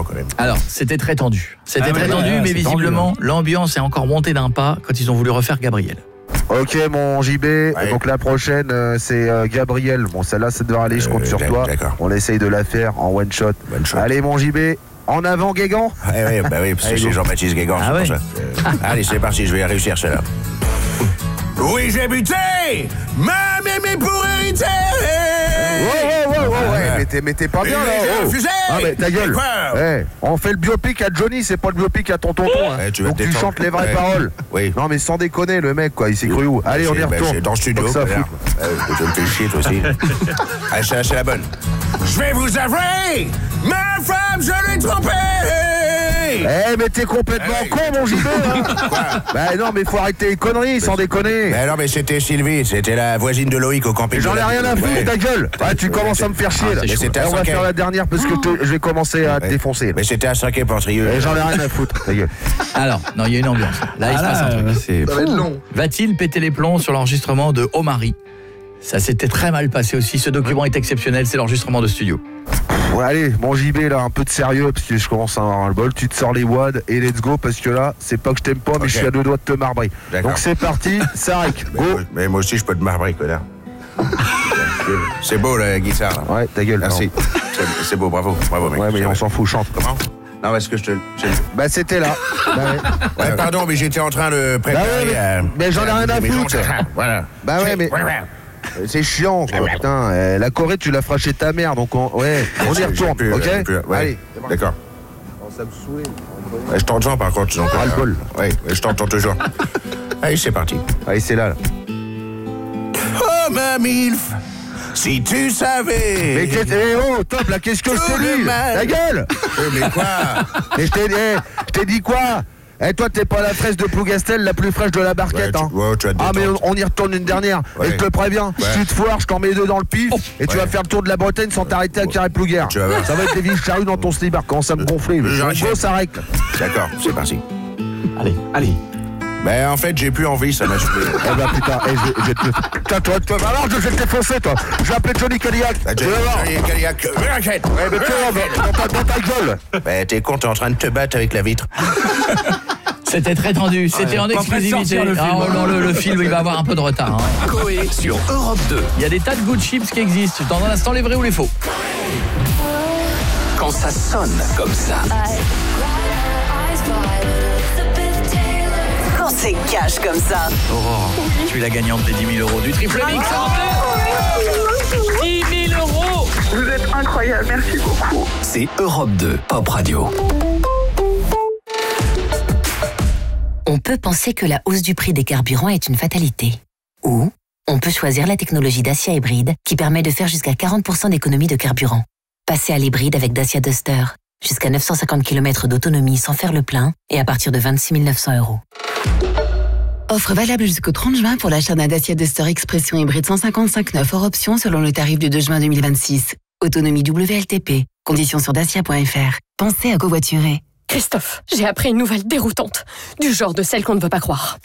temps quand même. Alors, c'était très tendu. Mais visiblement, l'ambiance est encore montée d'un pas quand ils ont voulu refaire Gabriel. Ok, mon JB, donc la prochaine, c'est Gabriel. Bon, celle-là, ça devrait aller, je compte sur toi. D'accord. On essaye de la faire en one shot. Allez, mon JB, en avant, Guégan. Oui, parce que c'est Jean-Baptiste Guégan, c'est pour ça. Allez, c'est parti, je vais réussir celle-là. Oui, j'ai buté, mais pour hériter. Mais t'es pas bien là. Ah, mais ta gueule. On fait le biopic à Johnny, c'est pas le biopic à ton tonton. Hein. Donc tu chantes les vraies paroles. Oui. Non, mais sans déconner, le mec, quoi, il s'est cru où? Allez, on y retourne. Dans le studio. Ça je me fais chier, toi aussi. Allez, c'est la bonne. Je vais vous avouer, ma femme, je l'ai trompée. Mais t'es complètement con, mon JB, hein. Bah non, mais faut arrêter les conneries, sans déconner. Non, mais c'était Sylvie, c'était la voisine de Loïc au camping. J'en ai rien à foutre, ta gueule. Tu commences à me faire chier, là. On va faire la dernière parce que je vais commencer à te défoncer. Mais c'était à 5 Portrieux. J'en ai rien à foutre, ta gueule. Alors, non, il y a une ambiance. Là, il se passe un truc. Ça va être long. Va-t-il péter les plombs sur l'enregistrement de Omari? Ça s'était très mal passé aussi. Ce document est exceptionnel, c'est l'enregistrement de studio. Ouais, allez, mon JB, là, un peu de sérieux, parce que je commence à en avoir le bol. Tu te sors les wads et let's go, parce que là, c'est pas que je t'aime pas, mais je suis à 2 doigts de te marbrer. Donc c'est parti, Sarek, go. Mais moi aussi, je peux te marbrer, connard. C'est beau, la guitare, là. Ouais, ta gueule. Merci. C'est beau, bravo, mec. Ouais, mais on s'en fout, chante. Comment? Non, parce que je te... Bah, c'était là. Ouais, pardon, mais j'étais en train de préparer... mais j'en ai rien à foutre. Voilà. Bah ouais, mais... C'est chiant, quoi. Putain, la Corée, tu l'as feras chez ta mère, donc on y retourne, ok? Allez. D'accord. Ça me saoule. Je t'entends, par contre. Ras-le-bol. Oui, je t'entends toujours. Allez, c'est parti. Allez, c'est là. Oh, ma milf, si tu savais... Mais top, là, qu'est-ce que je t'ai dit? Ta gueule. Mais quoi? Mais je t'ai dit quoi? Toi, t'es pas la fraise de Plougastel la plus fraîche de la barquette, hein. Mais on y retourne une dernière. Et je te préviens, si tu te foires, je t'en mets 2 dans le pif et tu vas faire le tour de la Bretagne sans t'arrêter à Carré-Plouguer. Ça va être des villes charrues dans ton slibard. Comment ça me gonfler? Go, ça règle. D'accord, c'est parti. Allez. Mais en fait, j'ai plus envie, ça m'a saoulé. Putain, je vais te... Putain, toi, alors je vais te défoncer, toi. Je vais appeler Johnny Cadillac. Johnny Cadillac, raquette. Mais dans ta gueule. Bah, t'es con, t'es en train de te battre avec la vitre. C'était très tendu, c'était en exclusivité. Le film, il va avoir un peu de retard. Hein. Coé sur Europe 2. Il y a des tas de good chips qui existent. Dans un instant, les vrais ou les faux. Quand ça sonne comme ça. Quand c'est cash comme ça. Aurore, tu es la gagnante des 10 000 € du triple mix. 10 000 €. Vous êtes incroyable, merci beaucoup. C'est Europe 2, Pop Radio. On peut penser que la hausse du prix des carburants est une fatalité. Ou on peut choisir la technologie Dacia Hybride qui permet de faire jusqu'à 40% d'économie de carburant. Passez à l'hybride avec Dacia Duster. Jusqu'à 950 km d'autonomie sans faire le plein et à partir de 26 900 €. Offre valable jusqu'au 30 juin pour l'achat d'un Dacia Duster Expression hybride 155.9 hors option selon le tarif du 2 juin 2026. Autonomie WLTP. Conditions sur dacia.fr. Pensez à covoiturer. Christophe, j'ai appris une nouvelle déroutante. Du genre de celle qu'on ne veut pas croire. Et pourquoi ?